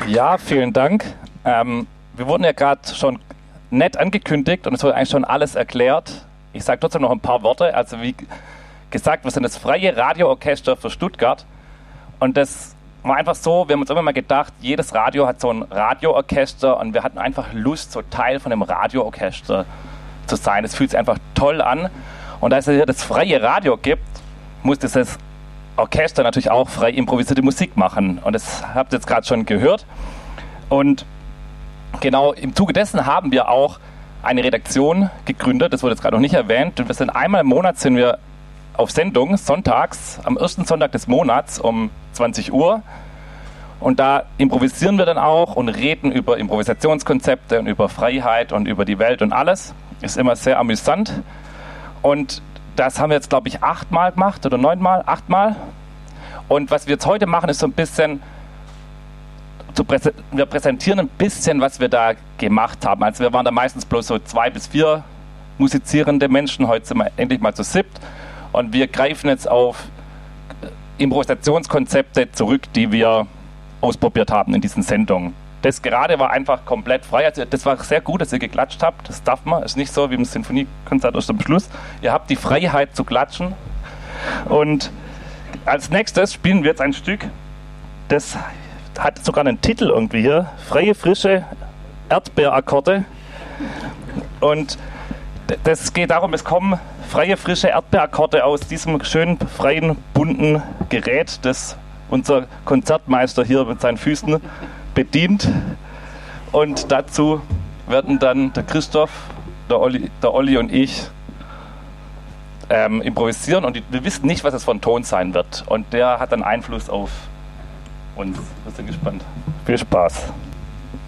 Ja, vielen Dank. Wir wurden ja gerade schon nett angekündigt und es wurde eigentlich schon alles erklärt. Ich sage trotzdem noch ein paar Worte. Also wie gesagt, wir sind das Freie Radioorchester für Stuttgart und das war einfach so, wir haben uns immer mal gedacht, jedes Radio hat so ein Radioorchester und wir hatten einfach Lust, so Teil von einem Radioorchester zu sein. Es fühlt sich einfach toll an und da es hier das freie Radio gibt, muss dieses Orchester natürlich auch frei improvisierte Musik machen und das habt ihr jetzt gerade schon gehört und genau im Zuge dessen haben wir auch eine Redaktion gegründet, das wurde jetzt gerade noch nicht erwähnt und wir sind einmal im Monat sind wir auf Sendung, sonntags, am ersten Sonntag des Monats um 20 Uhr und da improvisieren wir dann auch und reden über Improvisationskonzepte und über Freiheit und über die Welt und alles, ist immer sehr amüsant und das haben wir jetzt, glaube ich, 8-mal gemacht oder 9-mal, 8-mal. Und was wir jetzt heute machen, ist so ein bisschen, wir präsentieren ein bisschen, was wir da gemacht haben. Also wir waren da meistens bloß so 2 bis 4 musizierende Menschen. Heute sind wir endlich mal zu 7. Und wir greifen jetzt auf Improvisationskonzepte zurück, die wir ausprobiert haben in diesen Sendungen. Das gerade war einfach komplett frei. Also das war sehr gut, dass ihr geklatscht habt. Das darf man. Ist nicht so wie im Sinfoniekonzert aus dem Schluss. Ihr habt die Freiheit zu klatschen. Und als nächstes spielen wir jetzt ein Stück, das hat sogar einen Titel irgendwie hier. Freie, frische Erdbeerakkorde. Und das geht darum, es kommen freie, frische Erdbeerakkorde aus diesem schönen, freien, bunten Gerät, das unser Konzertmeister hier mit seinen Füßen bedient und dazu werden dann der Christoph, der Olli und ich improvisieren und wir wissen nicht, was es für ein Ton sein wird und der hat dann Einfluss auf uns. Wir sind gespannt. Viel Spaß.